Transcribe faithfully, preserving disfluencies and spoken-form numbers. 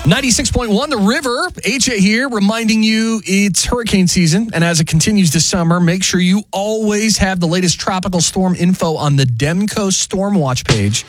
ninety-six point one, The River. A J here, reminding you it's hurricane season. And as it continues this summer, make sure you always have the latest tropical storm info on the Demco Storm Watch page.